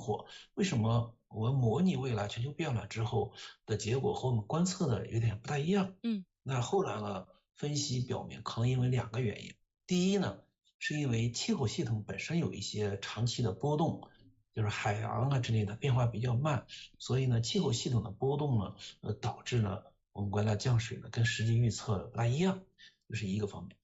惑，为什么我们模拟未来全球变暖之后的结果和我们观测的有点不太一样？那后来呢，分析表明可能因为两个原因。第一呢，是因为气候系统本身有一些长期的波动，就是海洋啊之类的变化比较慢，所以呢，气候系统的波动呢，导致呢我们国家降水呢跟实际预测不大一样，这是一个方面。